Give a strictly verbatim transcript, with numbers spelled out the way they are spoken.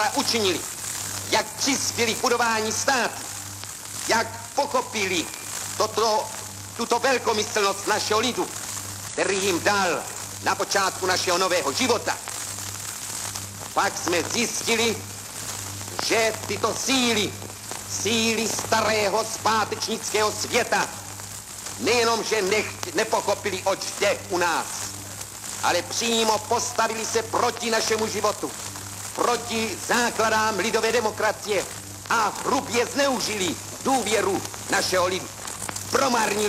učinili, jak přispěli k budování státu, jak pochopili toto, tuto velkomyslnost našeho lidu, který jim dal na počátku našeho nového života. Pak jsme zjistili, že tyto síly, síly starého zpátečnického světa, nejenom, že nech, nepochopili, oč jde u nás, ale přímo postavili se proti našemu životu, proti základám lidové demokracie a hrubě zneužili důvěru našeho lidu. Promarnili